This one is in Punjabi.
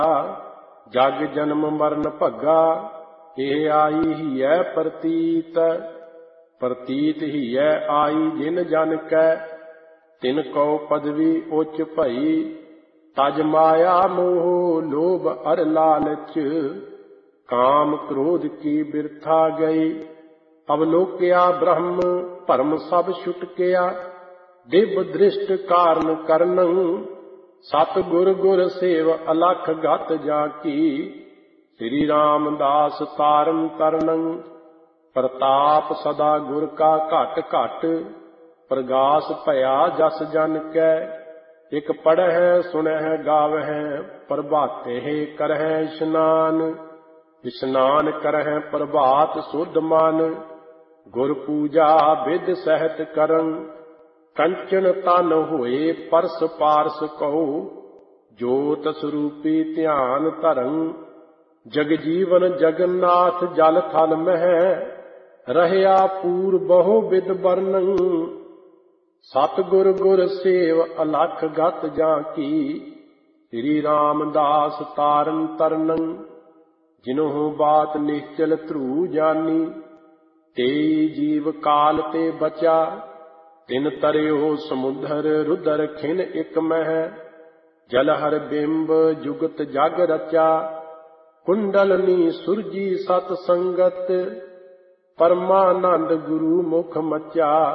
जग जन्म मरण भग्गा, ਇਹ ਆਈ ਹੀ ਹੈ ਪ੍ਰਤੀਤ। ਪ੍ਰਤੀਤ ਹੀ ਹੈ ਆਈ ਜਿਨ ਜਨ ਕੈ, ਤਿਨ ਕਉ ਪਦਵੀ ਉੱਚ ਭਈ। ਤਜ ਮਾਇਆ ਮੋਹ ਲੋਭ ਅਰ ਲਾਲਚ, ਕਾਮ ਕ੍ਰੋਧ ਕੀ ਬਿਰਥਾ ਗਈ। ਅਵਲੋਕਿਆ ਬ੍ਰਹਮ ਭਰਮ ਸਭ ਛੁਟਕਿਆ, ਦਿਵ ਦ੍ਰਿਸ਼ਟ ਕਾਰਨ ਕਰਨੰ। ਸਤ ਗੁਰ ਗੁਰ ਸੇਵ ਅਲਖ ਗਤ ਜਾ ਕੀ, ਸ੍ਰੀ ਰਾਮਦਾਸ ਤਾਰਨ ਤਰਨੰ। ਪ੍ਰਤਾਪ ਸਦਾ ਗੁਰ ਕਾ ਘਟ ਘਟ, ਪ੍ਰਗਾਸ ਭਇਆ ਜਸ ਜਨ ਕੈ। ਇਕ ਪੜ੍ਹੈ ਸੁਣਹਿ ਗਾਵਹਿ, ਪ੍ਰਭਾਤੇ ਕਰਹਿ ਇਸ਼ਨਾਨ। ਇਸ਼ਨਾਨ ਕਰਹਿ ਪ੍ਰਭਾਤ ਸੁਧ ਮਨ, ਗੁਰ ਪੂਜਾ ਵਿਧ ਸਹਿਤ ਕਰੰ। ਕੰਚਨ ਤਨ ਹੋਏ ਪਰਸ ਪਾਰਸ ਕਉ, ਜੋਤ ਸਰੂਪੀ ਧਿਆਨ ਧਰੰ। ਜਗ ਜੀਵਨ ਜਗਨਨਾਥ ਜਲ ਥਲ ਮਹਿ, ਰਹਿਆ ਪੂਰ ਬਹੁ ਬਿਦ ਬਰਨੰ। ਸਤਿਗੁਰ ਗੁਰ ਸੇਵ ਅਲਖ ਗਤ ਜਾ ਕੀ, ਸ੍ਰੀ ਰਾਮਦਾਸ ਤਾਰਨ ਤਰਨੰ। ਜਿਨਹੁ ਬਾਤ ਨਿਸ਼ਚਲ ਧਰੂ ਜਾਨੀ, ਤੇਈ ਜੀਵ ਕਾਲ ਤੇ ਬਚਾ। ਤਿਨ ਤਰਿਓ ਸਮੁੰਦਰ ਰੁਦਰ ਖਿਨ ਇਕ ਮਹਿ, ਜਲ ਹਰ ਬਿੰਬ ਜੁਗਤ ਜਗ ਰਚਾ। ਕੁੰਡਲਨੀ ਸੁਰਜੀ ਸਤ ਸੰਗਤ, ਪਰਮਾਨੰਦ ਗੁਰੂ ਮੁਖ ਮਚਾ।